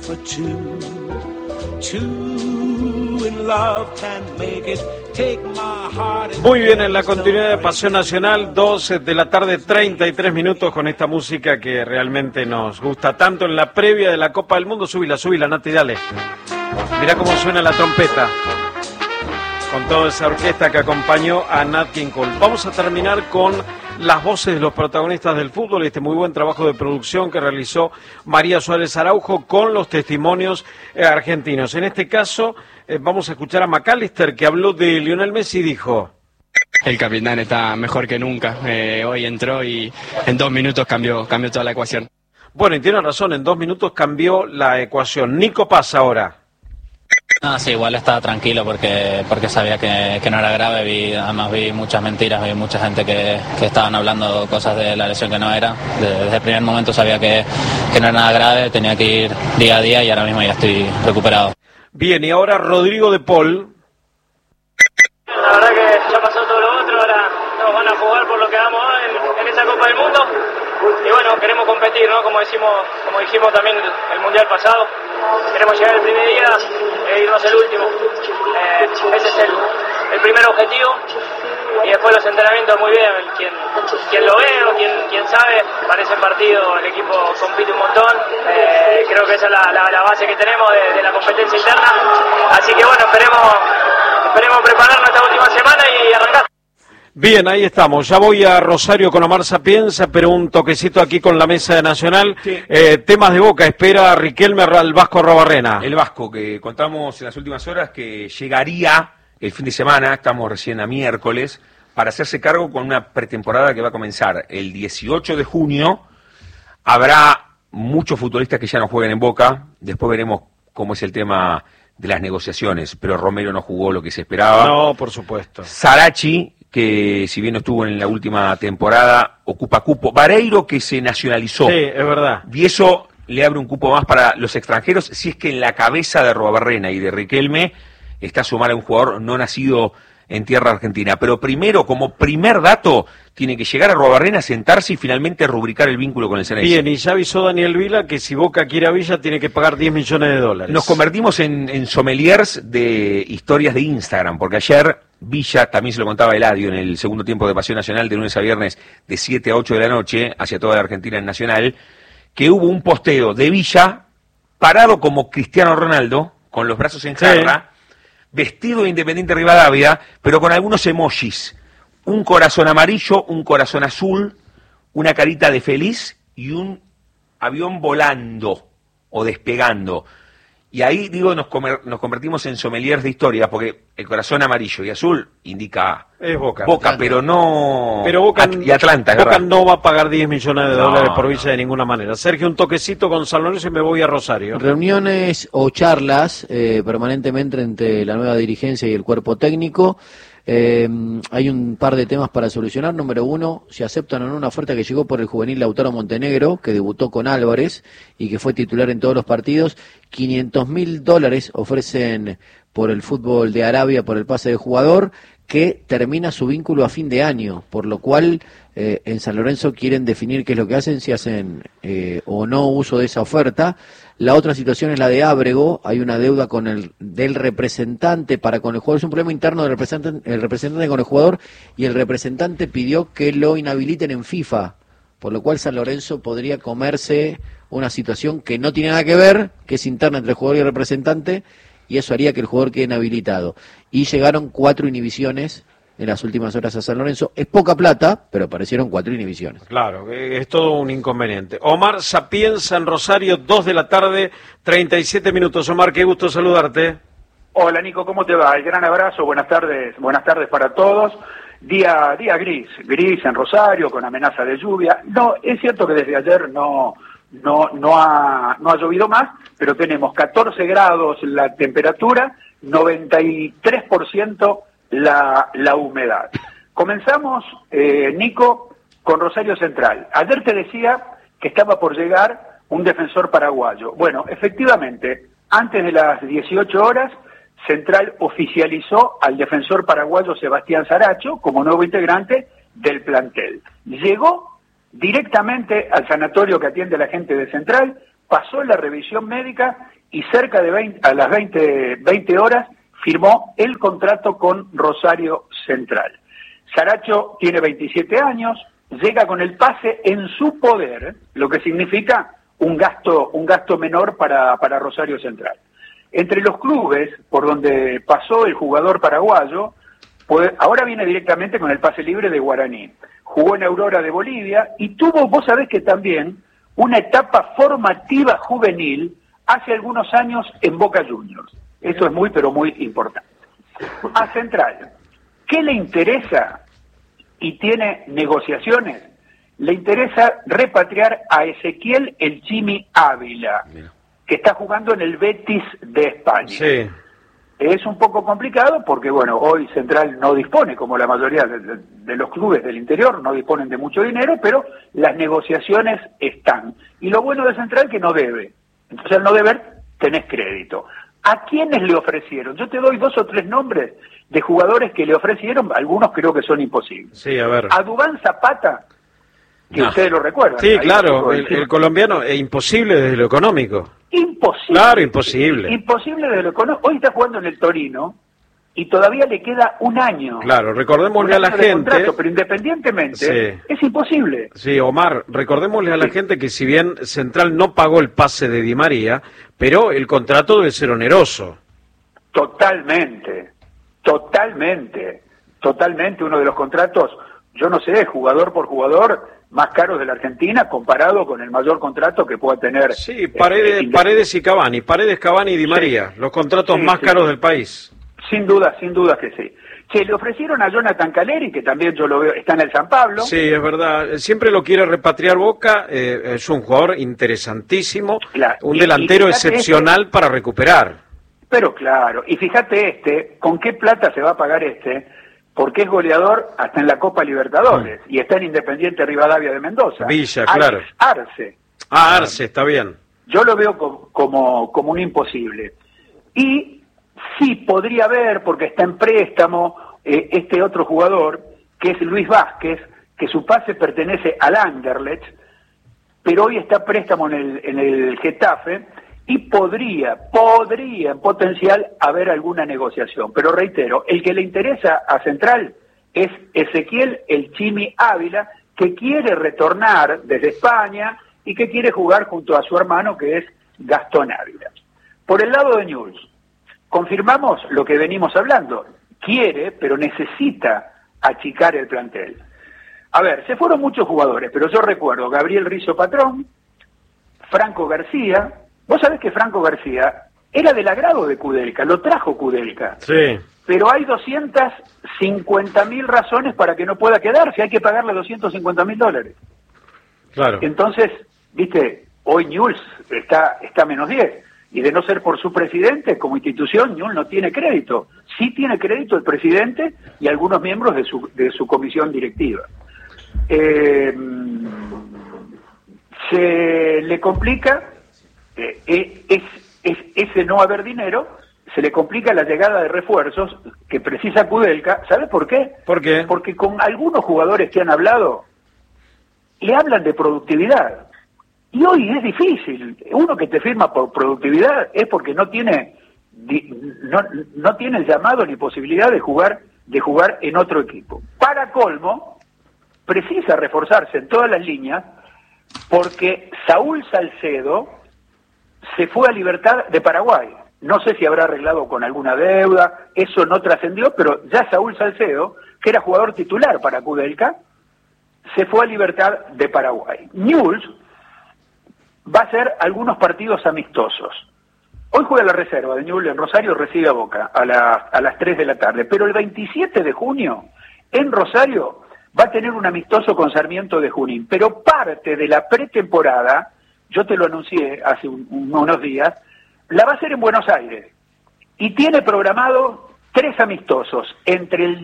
for two. Two in love can make it. Take my heart and Muy bien, en la continuidad de Pasión Nacional, 12 de la tarde, 33 minutos con esta música que realmente nos gusta tanto en la previa de la Copa del Mundo. Súbila, Nati, dale. Mirá cómo suena la trompeta con toda esa orquesta que acompañó a Nat King Cole. Vamos a terminar con las voces de los protagonistas del fútbol, este muy buen trabajo de producción que realizó María Suárez Araujo con los testimonios argentinos. En este caso, vamos a escuchar a McAllister, que habló de Lionel Messi y dijo: el capitán está mejor que nunca, hoy entró y en 2 minutos cambió toda la ecuación. Bueno, y tiene razón, en 2 minutos cambió la ecuación. Nico Paz ahora. No, sí, igual estaba tranquilo porque sabía que no era grave. Además vi muchas mentiras, vi mucha gente que estaban hablando cosas de la lesión que no era. Desde el primer momento sabía que no era nada grave, tenía que ir día a día y ahora mismo ya estoy recuperado. Bien, y ahora Rodrigo de Paul. La verdad que ya pasó todo lo otro, ahora nos van a jugar por lo que hagamos en esa Copa del Mundo. Y bueno, queremos competir, ¿no? Como dijimos también el Mundial pasado, queremos llegar el primer día e irnos el último. Ese es el primer objetivo. Y después los entrenamientos muy bien, quien lo ve o quien sabe, parece partido, el equipo compite un montón. Creo que esa es la base que tenemos de la competencia interna. Así que bueno, esperemos prepararnos esta última semana y arrancar. Bien, ahí estamos. Ya voy a Rosario con Omar Sapienza, pero un toquecito aquí con la mesa de Nacional. Sí. Temas de Boca, espera a Riquelme al Vasco Arruabarrena. El Vasco, que contamos en las últimas horas que llegaría el fin de semana, estamos recién a miércoles, para hacerse cargo con una pretemporada que va a comenzar el 18 de junio. Habrá muchos futbolistas que ya no jueguen en Boca, después veremos cómo es el tema de las negociaciones, pero Romero no jugó lo que se esperaba. No, por supuesto. Sarachi, que si bien no estuvo en la última temporada, ocupa cupo. Vareiro, que se nacionalizó. Sí, es verdad. Y eso le abre un cupo más para los extranjeros, si es que en la cabeza de Arruabarrena y de Riquelme está sumar a un jugador no nacido en tierra argentina. Pero primero, como primer dato, tiene que llegar a Arruabarrena, sentarse y finalmente rubricar el vínculo con el Ceneice. Bien, y ya avisó Daniel Vila que si Boca quiere a Villa tiene que pagar $10 millones. Nos convertimos en sommeliers de historias de Instagram, porque ayer Villa, también se lo contaba Eladio en el segundo tiempo de Pasión Nacional, de lunes a viernes, de 7 a 8 de la noche, hacia toda la Argentina en Nacional, que hubo un posteo de Villa, parado como Cristiano Ronaldo, con los brazos en jarra, vestido de Independiente Rivadavia, pero con algunos emojis. Un corazón amarillo, un corazón azul, una carita de feliz y un avión volando o despegando. Y ahí, digo, nos convertimos en sommeliers de historia, porque el corazón amarillo y azul indica es Boca, pero no... Pero Boca, y Atlanta, Boca no va a pagar $10 millones por Villa de ninguna manera. Sergio, un toquecito con San Lorenzo y me voy a Rosario. Reuniones o charlas permanentemente entre la nueva dirigencia y el cuerpo técnico. Hay un par de temas para solucionar. Número uno, si aceptan o no una oferta que llegó por el juvenil Lautaro Montenegro, que debutó con Álvarez y que fue titular en todos los partidos. $500,000 ofrecen por el fútbol de Arabia por el pase de jugador, que termina su vínculo a fin de año, por lo cual en San Lorenzo quieren definir qué es lo que hacen, si hacen o no uso de esa oferta. La otra situación es la de Ábrego. Hay una deuda del representante para con el jugador. Es un problema interno del representante con el jugador, y el representante pidió que lo inhabiliten en FIFA, por lo cual San Lorenzo podría comerse una situación que no tiene nada que ver, que es interna entre el jugador y el representante, y eso haría que el jugador quede inhabilitado. Y llegaron 4 inhibiciones en las últimas horas a San Lorenzo. Es poca plata, pero aparecieron 4 inhibiciones. Claro, es todo un inconveniente. Omar Sapienza en Rosario, 2 de la tarde, 37 minutos. Omar, qué gusto saludarte. Hola Nico, ¿cómo te va? El gran abrazo, buenas tardes para todos. Día gris en Rosario, con amenaza de lluvia. No, es cierto que desde ayer no ha llovido más, pero tenemos 14 grados la temperatura, 93% la humedad. Comenzamos, Nico, con Rosario Central. Ayer te decía que estaba por llegar un defensor paraguayo. Bueno, efectivamente, antes de las 18 horas, Central oficializó al defensor paraguayo Sebastián Saracho como nuevo integrante del plantel. Llegó directamente al sanatorio que atiende a la gente de Central pasó la revisión médica y cerca de a las 20 horas firmó el contrato con Rosario Central. Saracho tiene 27 años, llega con el pase en su poder, lo que significa un gasto menor para Rosario Central. Entre los clubes por donde pasó el jugador paraguayo, pues ahora viene directamente con el pase libre de Guaraní. Jugó en Aurora de Bolivia y tuvo, vos sabés que también, una etapa formativa juvenil hace algunos años en Boca Juniors. Eso es muy, pero muy importante. A Central, ¿qué le interesa? Y tiene negociaciones. Le interesa repatriar a Ezequiel El Chimi Ávila, que está jugando en el Betis de España. Sí. Es un poco complicado porque, bueno, hoy Central no dispone, como la mayoría de los clubes del interior, no disponen de mucho dinero, pero las negociaciones están. Y lo bueno de Central que no debe. Entonces al no deber, tenés crédito. ¿A quiénes le ofrecieron? Yo te doy 2 o 3 nombres de jugadores que le ofrecieron, algunos creo que son imposibles. Sí, a ver. A Duván Zapata, que ustedes lo recuerdan. Sí, ahí claro, el colombiano es imposible desde lo económico. Imposible. Claro, imposible. Imposible desde lo económico. Hoy está jugando en el Torino y todavía le queda un año. Claro, recordémosle a la gente... Contrato, pero independientemente, es imposible. Sí, Omar, recordémosle a la gente que si bien Central no pagó el pase de Di María, pero el contrato debe ser oneroso. Totalmente, uno de los contratos, yo no sé, jugador por jugador, más caros de la Argentina comparado con el mayor contrato que pueda tener. Sí, Paredes y Cavani, Cavani y Di María, los contratos más caros del país. Sin duda que sí. Se le ofrecieron a Jonathan Caleri, que también yo lo veo, está en el San Pablo. Sí, es verdad, siempre lo quiere repatriar Boca, es un jugador interesantísimo, claro. Un delantero excepcional para recuperar. Pero claro, y fíjate ¿con qué plata se va a pagar porque es goleador hasta en la Copa Libertadores y está en Independiente Rivadavia de Mendoza. Villa, claro. Arce. Arce, está bien. Yo lo veo como un imposible. Y sí podría haber, porque está en préstamo, este otro jugador, que es Luis Vázquez, que su pase pertenece al Anderlecht, pero hoy está préstamo en el Getafe, y podría en potencial haber alguna negociación. Pero reitero, el que le interesa a Central es Ezequiel El Chimi Ávila, que quiere retornar desde España y que quiere jugar junto a su hermano, que es Gastón Ávila. Por el lado de Newell's, confirmamos lo que venimos hablando. Quiere, pero necesita achicar el plantel. A ver, se fueron muchos jugadores, pero yo recuerdo Gabriel Rizzo Patrón, Franco García. Vos sabés que Franco García era del agrado de Kudelka, lo trajo Kudelka. Sí. Pero hay 250.000 razones para que no pueda quedarse, hay que pagarle $250.000. Claro. Entonces, viste, hoy Newell's está menos 10. Y de no ser por su presidente, como institución, Newell's no tiene crédito. Sí tiene crédito el presidente y algunos miembros de su comisión directiva. Se le complica, ese no haber dinero, se le complica la llegada de refuerzos que precisa Kudelka. ¿Sabes por qué? ¿Por qué? Porque con algunos jugadores que han hablado, le hablan de productividad. Y hoy es difícil. Uno que te firma por productividad es porque no tiene el llamado ni posibilidad de jugar en otro equipo. Para colmo, precisa reforzarse en todas las líneas porque Saúl Salcedo se fue a Libertad de Paraguay. No sé si habrá arreglado con alguna deuda, eso no trascendió, pero ya Saúl Salcedo, que era jugador titular para Kudelka, se fue a Libertad de Paraguay. Newell's va a hacer algunos partidos amistosos. Hoy juega la reserva de Newell's en Rosario, recibe a Boca a las 3 de la tarde, pero el 27 de junio en Rosario va a tener un amistoso con Sarmiento de Junín, pero parte de la pretemporada, yo te lo anuncié hace unos días, la va a hacer en Buenos Aires y tiene programado 3 amistosos entre el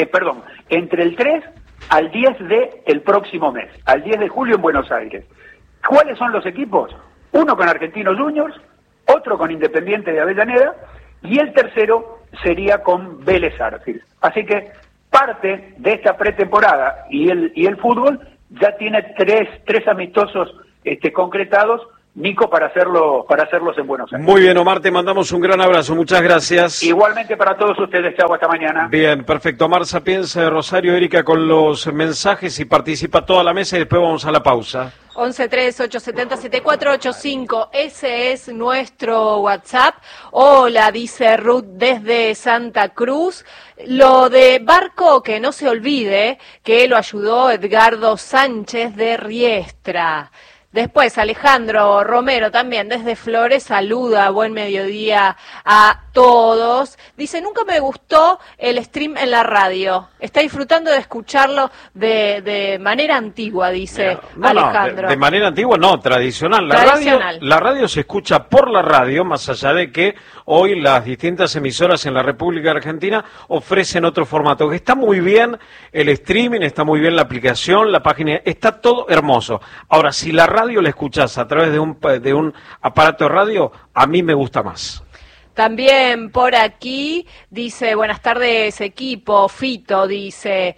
3 al 10 del próximo mes, al 10 de julio en Buenos Aires. ¿Cuáles son los equipos? Uno con Argentinos Juniors, otro con Independiente de Avellaneda y el tercero sería con Vélez Sarsfield. Así que parte de esta pretemporada y el fútbol ya tiene tres amistosos concretados Nico, para hacerlos en Buenos Aires. Muy bien, Omar, te mandamos un gran abrazo, muchas gracias. Igualmente para todos ustedes, chau, hasta mañana. Bien, perfecto. Omar Sapienza de Rosario, Erika con los mensajes y participa toda la mesa y después vamos a la pausa. 1138707485, ese es nuestro WhatsApp. Hola, dice Ruth desde Santa Cruz. Lo de Barco, que no se olvide que lo ayudó Edgardo Sánchez de Riestra. Después, Alejandro Romero también desde Flores saluda, buen mediodía a todos. Dice, nunca me gustó el stream en la radio. Está disfrutando de escucharlo de manera antigua, dice Alejandro. De manera antigua, no, tradicional. La radio se escucha por la radio, más allá de que hoy las distintas emisoras en la República Argentina ofrecen otro formato. Que está muy bien el streaming, está muy bien la aplicación, la página, está todo hermoso. Ahora, si la radio la escuchás a través de un aparato de radio, a mí me gusta más. También por aquí dice, buenas tardes equipo, Fito dice,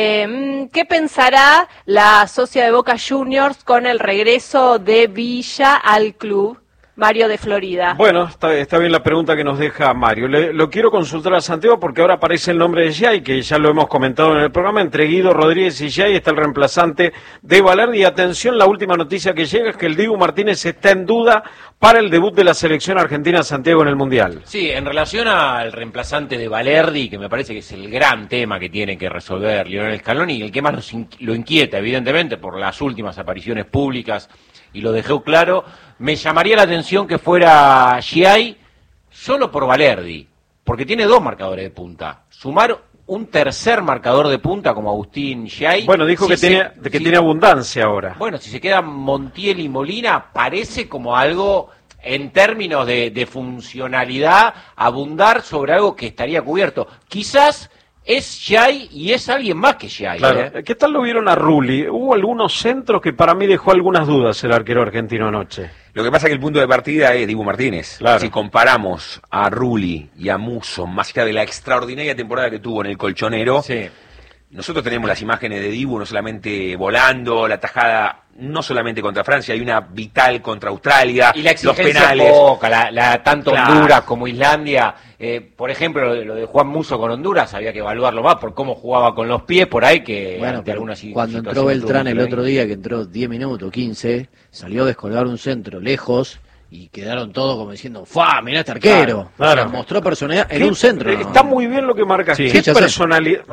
¿qué pensará la socia de Boca Juniors con el regreso de Villa al club? Mario de Florida. Bueno, está bien la pregunta que nos deja Mario. Lo quiero consultar a Santiago porque ahora aparece el nombre de Giai, que ya lo hemos comentado en el programa. Entre Guido Rodríguez y Giai está el reemplazante de Valerdi. Y atención, la última noticia que llega es que el Dibu Martínez está en duda para el debut de la selección argentina Santiago en el Mundial. Sí, en relación al reemplazante de Valerdi, que me parece que es el gran tema que tiene que resolver Lionel Scaloni y el que más lo inquieta, evidentemente, por las últimas apariciones públicas, y lo dejó claro, me llamaría la atención que fuera Giai solo por Valerdi, porque tiene dos marcadores de punta. Sumar un tercer marcador de punta como Agustín Giai. Bueno, dijo que tiene abundancia ahora. Bueno, si se quedan Montiel y Molina, parece como algo, en términos de funcionalidad, abundar sobre algo que estaría cubierto. Quizás es Giai y es alguien más que Giai. Claro. ¿Qué tal lo vieron a Rulli? Hubo algunos centros que para mí dejó algunas dudas el arquero argentino anoche. Lo que pasa es que el punto de partida es Dibu Martínez. Claro. Si comparamos a Rulli y a Musso, más allá de la extraordinaria temporada que tuvo en el Colchonero, sí, nosotros tenemos las imágenes de Dibu no solamente volando, la tajada no solamente contra Francia, hay una vital contra Australia, y la exigencia los penales. Poca, tanto claro. Honduras como Islandia. Por ejemplo, lo de Juan Musso con Honduras había que evaluarlo más por cómo jugaba con los pies por ahí que ante algunas cuando entró Beltrán el otro día, que entró 10 minutos, 15, salió a descolgar un centro lejos y quedaron todos como diciendo, ¡fa! Mirá este arquero. Claro. O sea, mostró personalidad en un centro. Está muy bien lo que marca. Sí, ¿Qué personalidad?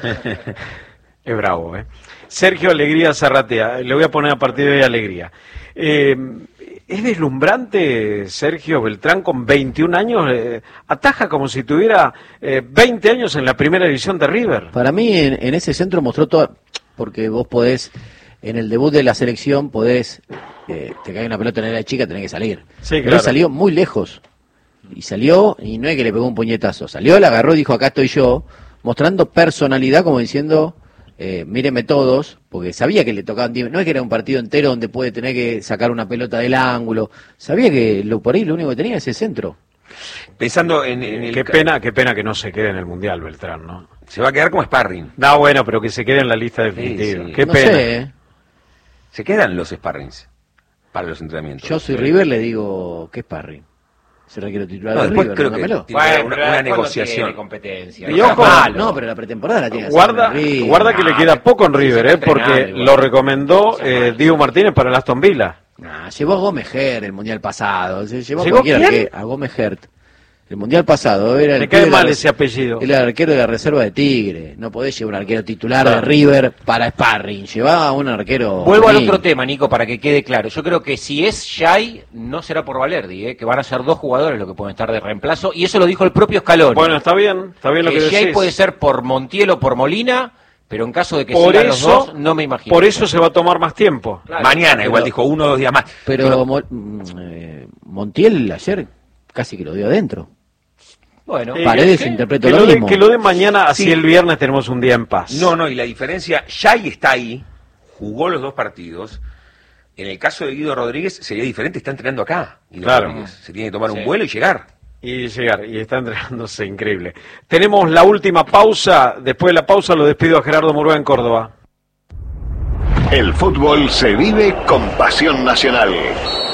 Es bravo, ¿eh? Sergio Alegría Zarratea, le voy a poner a partir de hoy Alegría. Es deslumbrante Sergio Beltrán con 21 años, ataja como si tuviera 20 años en la primera división de River. Para mí en ese centro mostró todo, porque vos podés, en el debut de la selección podés, te cae una pelota en la chica, tenés que salir. Sí, pero claro. Él salió muy lejos, y salió, y no es que le pegó un puñetazo, salió, la agarró y dijo, acá estoy yo, mostrando personalidad como diciendo... míreme todos, porque sabía que le tocaban 10, no es que era un partido entero donde puede tener que sacar una pelota del ángulo, sabía que por ahí lo único que tenía es ese centro. Pensando en el... Qué pena que no se quede en el Mundial, Beltrán, ¿no? Se va a quedar como sparring. No, bueno, pero que se quede en la lista definitiva. Sí. Qué no pena. Sé, Se quedan los sparrings para los entrenamientos. Yo soy River, le digo, ¿qué sparring? Se requiere titular de después River, creo dámelo. que una negociación. Competencia. Y ojo, no, pero la pretemporada la tiene. Guarda que le queda poco en River, porque lo recomendó Dibu Martínez para el Aston Villa. Llevó a Gómez Gert el Mundial pasado. Llevó a Gómez Gert. El Mundial pasado era Me cae mal ese apellido. El arquero de la reserva de Tigre. No podés llevar un arquero titular de River para sparring. Llevaba a un arquero... Vuelvo al otro tema, Nico, para que quede claro. Yo creo que si es Giai, no será por Valerdi, que van a ser dos jugadores los que pueden estar de reemplazo. Y eso lo dijo el propio Scaloni. Bueno, está bien lo que decís. Giai puede ser por Montiel o por Molina, pero en caso de que sigan los dos, no me imagino. Por eso se va a tomar más tiempo. Claro, mañana, igual dijo 1 o 2 días más. Pero Montiel ayer casi que lo dio adentro. Bueno, Paredes interpretó lo mismo. Que lo de mañana, así el viernes tenemos un día en paz. No, y la diferencia, Giai está ahí, jugó los dos partidos. En el caso de Guido Rodríguez sería diferente, está entrenando acá. Claro. Rodríguez se tiene que tomar un vuelo y llegar. Y está entrenándose increíble. Tenemos la última pausa, después de la pausa lo despido a Gerardo Murúa en Córdoba. El fútbol se vive con pasión nacional.